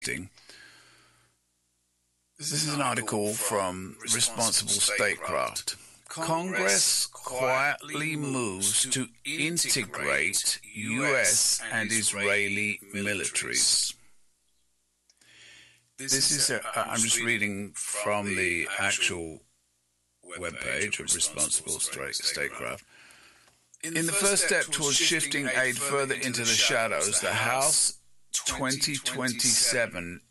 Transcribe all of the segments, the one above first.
This is an article from Responsible Statecraft. Congress quietly moves to integrate U.S. and Israeli militaries. This is, I'm just reading from the actual webpage of Responsible Statecraft. In the first step towards shifting aid further into the shadows, the House 2027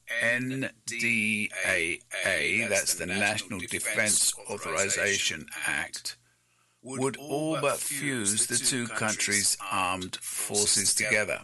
NDAA, that's the National Defense Authorization Act, would all but fuse the two countries' armed forces together.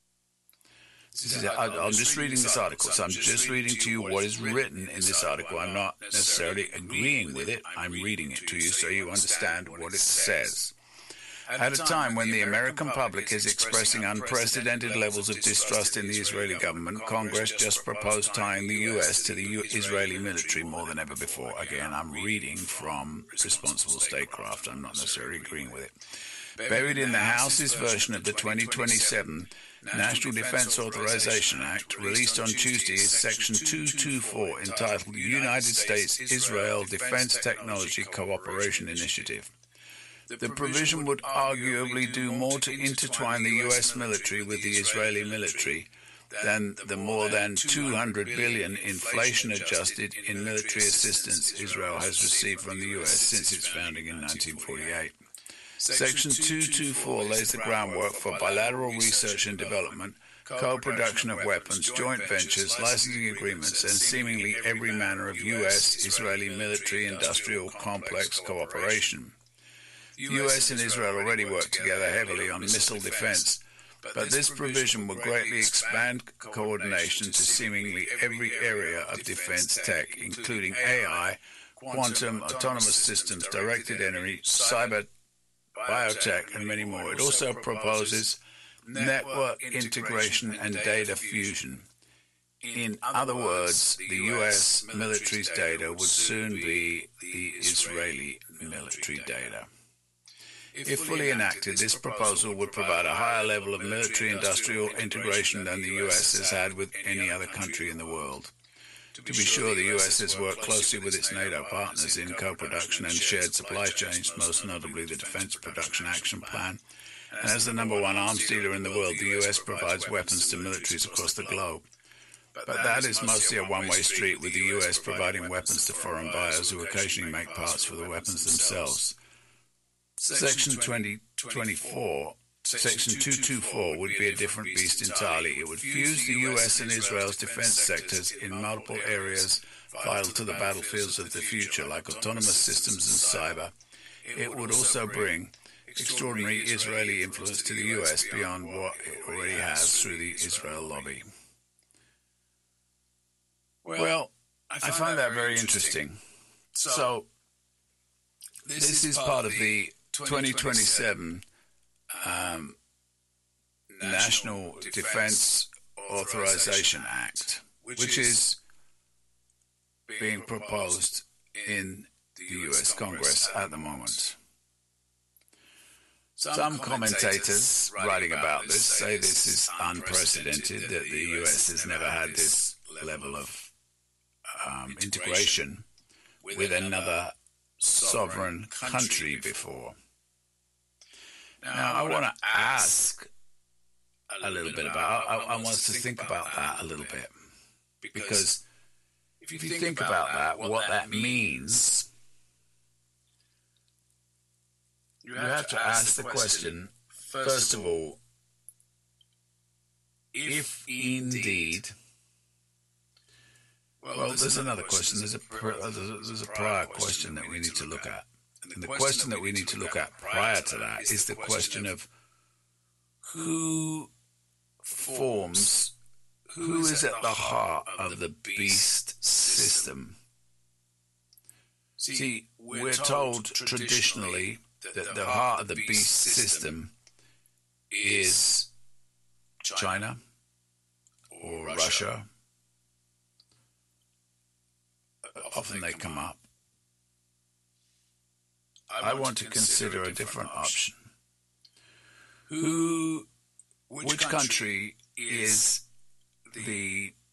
I'm just reading this article, so I'm just reading to you what is written in this article. I'm not necessarily agreeing with it. I'm reading it to you so you understand what it says. At a time when the American public is expressing unprecedented levels of distrust in the Israeli government, Congress just proposed tying the U.S. to the Israeli military more than ever before. Again, I'm reading from Responsible Statecraft. I'm not necessarily agreeing with it. Buried in the House's version of the 2027 National Defense Authorization Act, released on Tuesday, is Section 224, entitled United States-Israel Defense Technology Cooperation Initiative. The provision would arguably do more to intertwine the U.S. military with the Israeli military than the more than $200 billion inflation-adjusted in military assistance Israel has received from the U.S. since its founding in 1948. Section 224 lays the groundwork for bilateral research and development, co-production of weapons, joint ventures, licensing agreements, and seemingly every manner of U.S.-Israeli military-industrial complex cooperation. The U.S. and Israel already work together heavily on missile defense, but this provision will greatly expand coordination to seemingly every area of defense tech, including AI, quantum, autonomous systems, directed energy, cyber, biotech, and many more. It also proposes network integration and data fusion. In other words, the U.S. military's data would soon be the Israeli military data. If fully enacted, this proposal would provide a higher level of military-industrial integration than the U.S. has had with any other country in the world. To be sure, the U.S. has worked closely with its NATO partners in co-production and shared supply chains, most notably the Defense Production Action Plan. And as the number one arms dealer in the world, the U.S. provides weapons to militaries across the globe. But that is mostly a one-way street, with the U.S. providing weapons to foreign buyers who occasionally make parts for the weapons themselves. Section 224 would be a different beast entirely. It would fuse the U.S. and Israel's defense sectors in multiple areas vital to the battlefields of the future, like autonomous systems and cyber. It would also bring extraordinary Israeli influence to the U.S. beyond what it already has through the Israel lobby. Well, I find that very interesting. So, this is part of the 2027 National Defense Authorization Act, which is being proposed in the U.S. Congress at the moment. Some commentators writing about this say this is unprecedented, that the U.S. has never had this level of integration with another sovereign country before. Now, I want to ask a little bit about, I want us to think about that a little bit. Because if you think about that, what that means, you have to ask the question, first of all, if indeed, well, there's another question, there's a prior question that we need to look at. And the question that we need to look at prior to that is the question of who is at the heart of the beast system. See, we're told traditionally that the heart of the beast system is China or Russia. Often they come up. I want to consider a different option. Which country is the